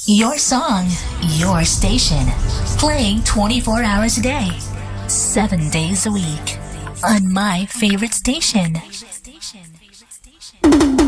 Your song, your station. Playing 24 hours a day, 7 days a week. On my favorite station.